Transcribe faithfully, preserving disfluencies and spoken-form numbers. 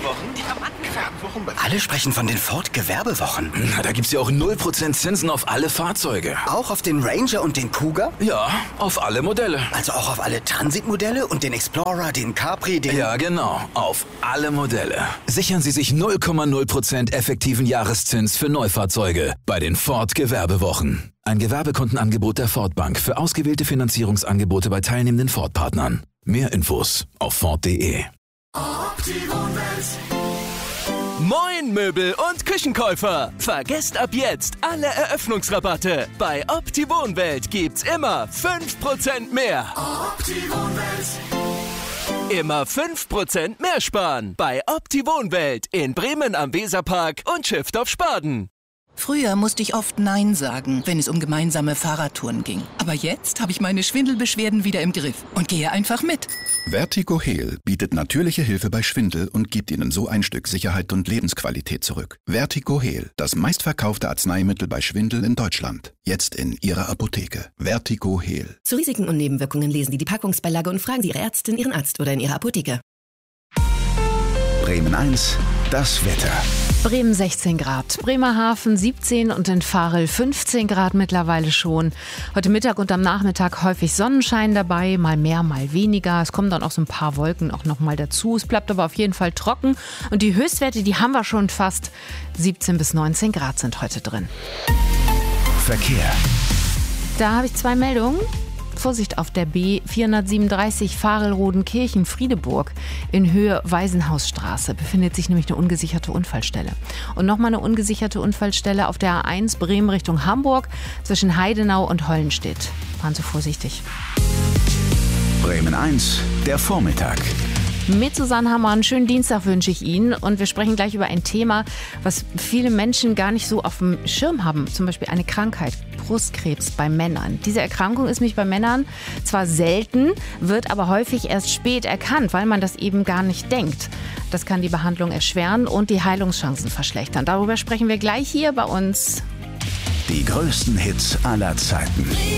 Gewerbewochen? Gewerbewochen bei Alle sprechen von den Ford-Gewerbewochen. Na, da gibt's ja auch null Prozent Zinsen auf alle Fahrzeuge. Auch auf den Ranger und den Kuga? Ja, auf alle Modelle. Also auch auf alle Transitmodelle und den Explorer, den Capri, den... Ja, genau. Auf alle Modelle. Sichern Sie sich null Komma null Prozent effektiven Jahreszins für Neufahrzeuge bei den Ford-Gewerbewochen. Ein Gewerbekundenangebot der Ford Bank für ausgewählte Finanzierungsangebote bei teilnehmenden Ford-Partnern. Mehr Infos auf Ford punkt de. Moin Möbel- und Küchenkäufer! Vergesst ab jetzt alle Eröffnungsrabatte. Bei Opti-Wohnwelt gibt's immer fünf Prozent mehr. Immer fünf Prozent mehr sparen bei Opti-Wohnwelt in Bremen am Weserpark und Schifft auf Spaden. Früher musste ich oft Nein sagen, wenn es um gemeinsame Fahrradtouren ging. Aber jetzt habe ich meine Schwindelbeschwerden wieder im Griff und gehe einfach mit. Vertigo Heal bietet natürliche Hilfe bei Schwindel und gibt Ihnen so ein Stück Sicherheit und Lebensqualität zurück. Vertigo Heal, das meistverkaufte Arzneimittel bei Schwindel in Deutschland. Jetzt in Ihrer Apotheke. Vertigo Heal. Zu Risiken und Nebenwirkungen lesen Sie die Packungsbeilage und fragen Sie Ihre Ärztin, Ihren Arzt oder in Ihrer Apotheke. Bremen eins, das Wetter. Bremen sechzehn Grad, Bremerhaven siebzehn und in Varel fünfzehn Grad mittlerweile schon. Heute Mittag und am Nachmittag häufig Sonnenschein dabei, mal mehr, mal weniger. Es kommen dann auch so ein paar Wolken auch noch mal dazu. Es bleibt aber auf jeden Fall trocken und die Höchstwerte, die haben wir schon fast. siebzehn bis neunzehn Grad sind heute drin. Verkehr. Da habe ich zwei Meldungen. Vorsicht auf der B vierhundertsiebenunddreißig Varel-Rodenkirchen-Friedeburg in Höhe Waisenhausstraße befindet sich nämlich eine ungesicherte Unfallstelle. Und nochmal eine ungesicherte Unfallstelle auf der A eins Bremen Richtung Hamburg zwischen Heidenau und Hollenstedt. Fahren Sie vorsichtig. Bremen eins, der Vormittag. Mit Susanne Hammer, einen schönen Dienstag wünsche ich Ihnen. Und wir sprechen gleich über ein Thema, was viele Menschen gar nicht so auf dem Schirm haben. Zum Beispiel eine Krankheit, Brustkrebs bei Männern. Diese Erkrankung ist nämlich bei Männern zwar selten, wird aber häufig erst spät erkannt, weil man das eben gar nicht denkt. Das kann die Behandlung erschweren und die Heilungschancen verschlechtern. Darüber sprechen wir gleich hier bei uns. Die größten Hits aller Zeiten.